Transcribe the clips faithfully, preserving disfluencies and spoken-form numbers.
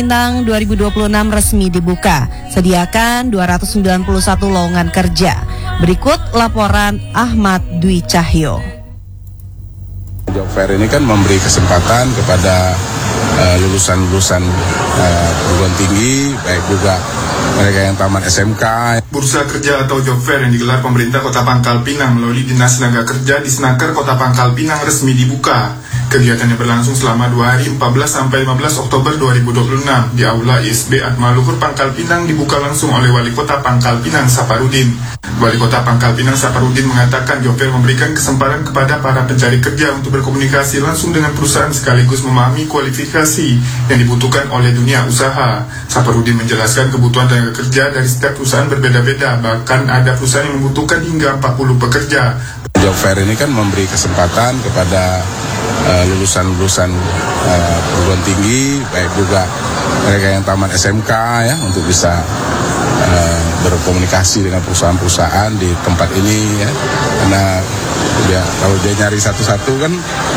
Pinang dua ribu dua puluh enam resmi dibuka. Sediakan dua ratus sembilan puluh satu lowongan kerja. Berikut laporan Ahmad Dwi Cahyo. Job fair ini kan memberi kesempatan kepada uh, lulusan-lulusan uh, perguruan tinggi, baik juga mereka yang tamat S M K. Bursa kerja atau job fair yang digelar pemerintah Kota Pangkal Pinang melalui Dinas Tenaga Kerja di Snaker Kota Pangkal Pinang resmi dibuka. Kegiatannya berlangsung selama dua hari empat belas sampai lima belas Oktober dua ribu dua puluh enam di Aula I S B Atma Luhur Pangkal Pinang, dibuka langsung oleh Wali Kota Pangkal Pinang Saparudin. Wali Kota Pangkal Pinang Saparudin mengatakan job fair memberikan kesempatan kepada para pencari kerja untuk berkomunikasi langsung dengan perusahaan sekaligus memahami kualifikasi yang dibutuhkan oleh dunia usaha. Saparudin menjelaskan kebutuhan tenaga kerja dari setiap perusahaan berbeda-beda, bahkan ada perusahaan yang membutuhkan hingga empat puluh pekerja. Job fair ini kan memberi kesempatan kepada uh, lulusan-lulusan uh, perguruan tinggi, baik juga mereka yang tamat S M K ya, untuk bisa uh, berkomunikasi dengan perusahaan-perusahaan di tempat ini ya. Karena dia, kalau dia nyari satu-satu kan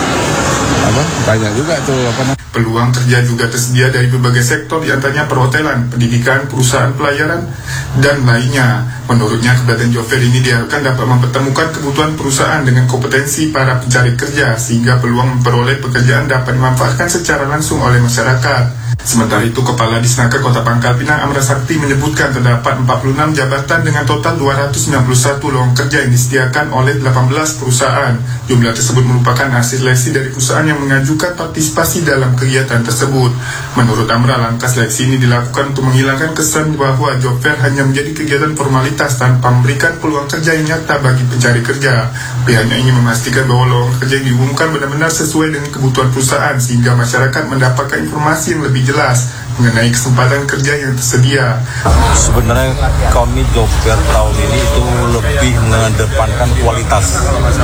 apa banyak juga tuh apa namanya. Peluang kerja juga tersedia dari berbagai sektor, diantaranya perhotelan, pendidikan, perusahaan pelayaran, dan lainnya. Menurutnya, kegiatan job fair ini diharapkan dapat mempertemukan kebutuhan perusahaan dengan kompetensi para pencari kerja, sehingga peluang memperoleh pekerjaan dapat dimanfaatkan secara langsung oleh masyarakat. Sementara itu, Kepala Disnaker Kota Pangkal Pinang Amra Sakti menyebutkan terdapat empat puluh enam jabatan dengan total dua ratus sembilan puluh satu lowongan kerja yang disediakan oleh delapan belas perusahaan. Jumlah tersebut merupakan hasil seleksi dari perusahaan yang mengajukan partisipasi dalam kegiatan tersebut. Menurut Amra, langkah seleksi ini dilakukan untuk menghilangkan kesan bahwa job fair hanya menjadi kegiatan formalitas tanpa memberikan peluang kerja yang nyata bagi pencari kerja. Pihaknya ingin memastikan bahwa lowongan kerja yang diumumkan benar-benar sesuai dengan kebutuhan perusahaan, sehingga masyarakat mendapatkan informasi yang lebih jelas mengenai kesempatan kerja yang tersedia. Sebenarnya kami job fair tahun ini itu lebih mengedepankan kualitas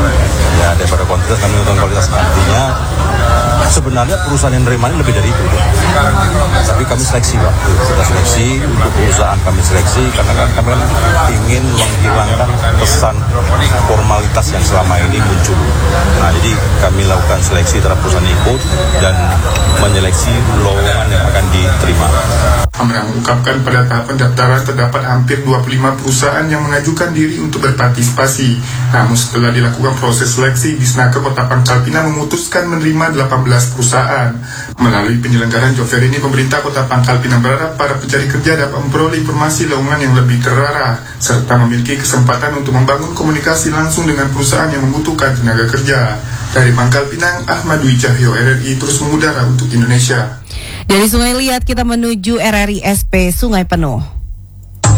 ya daripada kuantitas. Kami mengedepankan kualitas, artinya sebenarnya perusahaan yang menerima lebih dari itu, tapi kami seleksi Pak. Kita seleksi untuk perusahaan, kami seleksi karena kan kami ingin menghilangkan kesan formalitas yang selama ini muncul. Nah, jadi kami lakukan seleksi terhadap perusahaan ikut dan menyeleksi lowongan yang akan diterima. Amra mengungkapkan pada tahap pendaftaran terdapat hampir dua puluh lima perusahaan yang mengajukan diri untuk berpartisipasi. Namun setelah dilakukan proses seleksi, Disnaker Kota Pangkal Pinang memutuskan menerima delapan belas perusahaan. Melalui penyelenggaraan job fair ini, pemerintah Kota Pangkal Pinang berharap para pencari kerja dapat memperoleh informasi lowongan yang lebih terarah, serta memiliki kesempatan untuk membangun komunikasi langsung dengan perusahaan yang membutuhkan tenaga kerja. Dari Pangkal Pinang, Ahmad Dwi Cahyo, R R I terus mengudara untuk Indonesia. Dari Sungai Liat kita menuju R R I S P Sungai Penuh.